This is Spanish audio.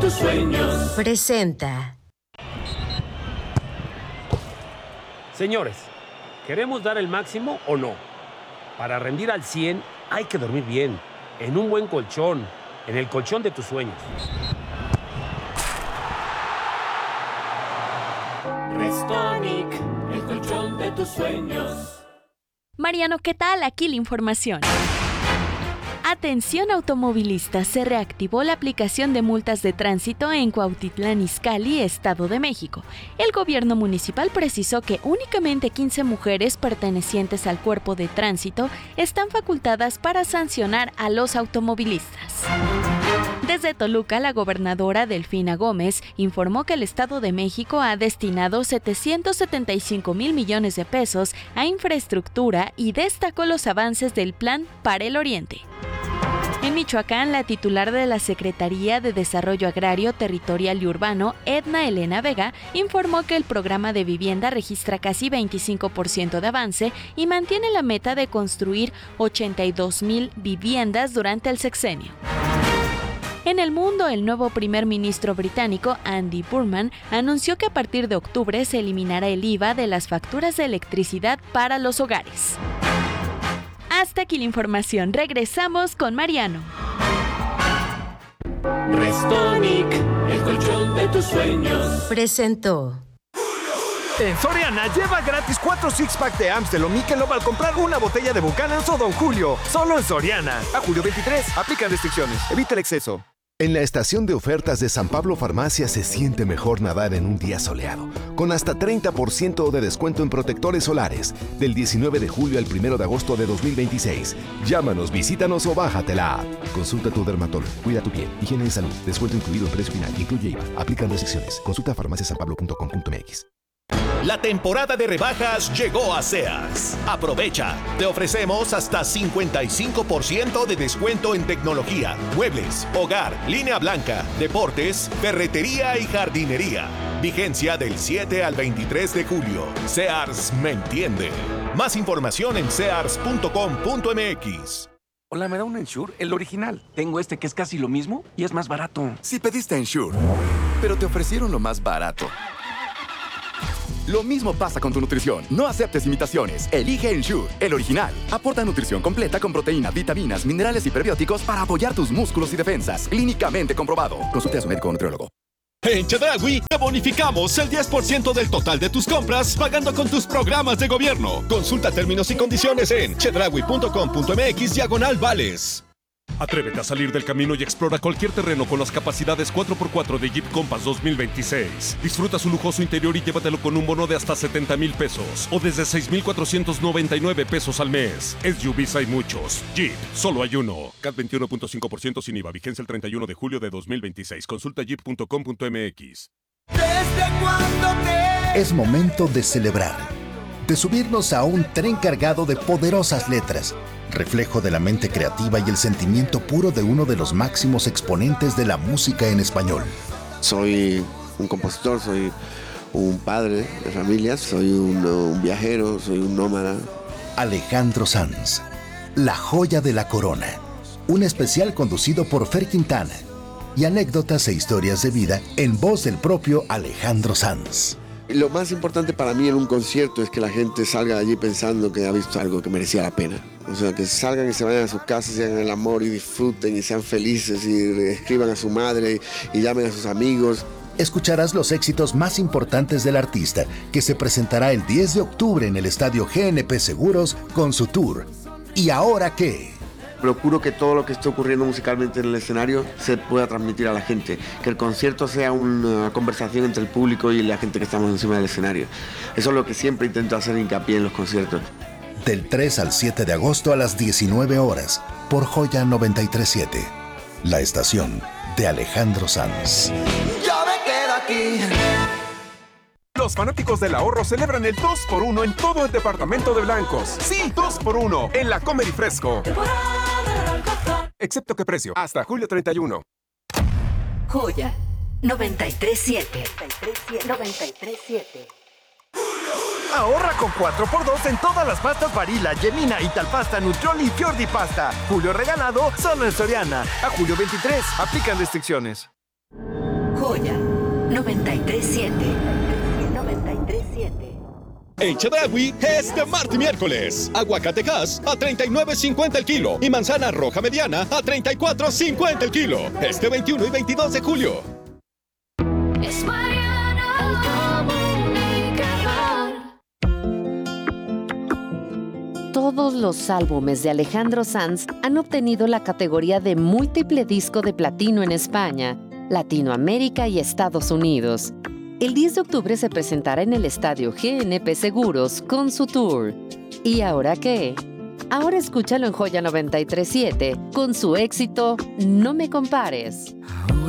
tus sueños. Presenta. Señores, ¿queremos dar el máximo o no? Para rendir al 100 hay que dormir bien, en un buen colchón, en el colchón de tus sueños. Restonic, el colchón de tus sueños. Mariano, ¿qué tal? Aquí la información. Atención automovilistas, se reactivó la aplicación de multas de tránsito en Cuautitlán Izcalli, Estado de México. El gobierno municipal precisó que únicamente 15 mujeres pertenecientes al cuerpo de tránsito están facultadas para sancionar a los automovilistas. Desde Toluca, la gobernadora Delfina Gómez informó que el Estado de México ha destinado 775,000 millones de pesos a infraestructura y destacó los avances del Plan para el Oriente. En Michoacán, la titular de la Secretaría de Desarrollo Agrario, Territorial y Urbano, Edna Elena Vega, informó que el programa de vivienda registra casi 25% de avance y mantiene la meta de construir 82,000 viviendas durante el sexenio. En el mundo, el nuevo primer ministro británico, Andy Burnham, anunció que a partir de octubre se eliminará el IVA de las facturas de electricidad para los hogares. Hasta aquí la información. Regresamos con Mariano. Restonic, el colchón de tus sueños. Presentó. En Soriana, lleva gratis 4 six-pack de Amstel o Michelob al comprar una botella de Buchanan's o Don Julio. Solo en Soriana. A julio 23. Aplican restricciones. Evita el exceso. En la estación de ofertas de San Pablo Farmacia se siente mejor nadar en un día soleado, con hasta 30% de descuento en protectores solares, del 19 de julio al 1 de agosto de 2026. Llámanos, visítanos o bájate la app. Consulta a tu dermatólogo, cuida tu piel, higiene y salud, descuento incluido en precio final, incluye IVA, aplican restricciones. Consulta farmaciasanpablo.com.mx. La temporada de rebajas llegó a Sears. Aprovecha. Te ofrecemos hasta 55% de descuento en tecnología, muebles, hogar, línea blanca, deportes, ferretería y jardinería. Vigencia del 7 al 23 de julio. Sears me entiende. Más información en sears.com.mx. Hola, ¿me da un Ensure? El original. Tengo este que es casi lo mismo y es más barato. Si pediste Ensure, pero te ofrecieron lo más barato. Lo mismo pasa con tu nutrición. No aceptes imitaciones. Elige Ensure, el original. Aporta nutrición completa con proteínas, vitaminas, minerales y prebióticos para apoyar tus músculos y defensas. Clínicamente comprobado. Consulte a su médico o nutriólogo. En Chedraui te bonificamos el 10% del total de tus compras pagando con tus programas de gobierno. Consulta términos y condiciones en chedraui.com.mx/vales. Atrévete a salir del camino y explora cualquier terreno con las capacidades 4x4 de Jeep Compass 2026. Disfruta su lujoso interior y llévatelo con un bono de hasta 70,000 pesos o desde 6,499 pesos al mes. SUVs hay muchos. Jeep, solo hay uno. CAT 21.5% sin IVA. Vigencia el 31 de julio de 2026. Consulta jeep.com.mx. Es momento de celebrar, de subirnos a un tren cargado de poderosas letras, reflejo de la mente creativa y el sentimiento puro de uno de los máximos exponentes de la música en español. Soy un compositor, soy un padre de familia, soy un viajero, soy un nómada. Alejandro Sanz, la joya de la corona. Un especial conducido por Fer Quintana y anécdotas e historias de vida en voz del propio Alejandro Sanz. Lo más importante para mí en un concierto es que la gente salga de allí pensando que ha visto algo que merecía la pena. O sea, que salgan y se vayan a sus casas y hagan el amor y disfruten y sean felices y escriban a su madre y llamen a sus amigos. Escucharás los éxitos más importantes del artista, que se presentará el 10 de octubre en el Estadio GNP Seguros con su tour. ¿Y ahora qué? Procuro que todo lo que esté ocurriendo musicalmente en el escenario se pueda transmitir a la gente, que el concierto sea una conversación entre el público y la gente que estamos encima del escenario. Eso es lo que siempre intento hacer hincapié en los conciertos. Del 3 al 7 de agosto a las 19 horas, por Joya 93.7, la estación de Alejandro Sanz. Yo me quedo aquí. Los fanáticos del ahorro celebran el 2x1 en todo el departamento de blancos. Sí, 2x1 en la Comery Fresco. Excepto que precio, hasta julio 31. Joya 93.7. 93.7. Ahorra con 4x2 en todas las pastas Barilla, Gemina, Italpasta, Nutrioli y Fiordi Pasta. Julio regalado solo en Soriana. A julio 23, aplican restricciones. Joya 937. 937. En Chedraui es de martes y miércoles. Aguacatejas a $39.50 el kilo y manzana roja mediana a $34.50 el kilo. Este 21 y 22 de julio. Es Mariana, el comunicador. Todos los álbumes de Alejandro Sanz han obtenido la categoría de múltiple disco de platino en España, Latinoamérica y Estados Unidos. El 10 de octubre se presentará en el estadio GNP Seguros con su tour. ¿Y ahora qué? Ahora escúchalo en Joya 93.7 con su éxito No me compares. Ahora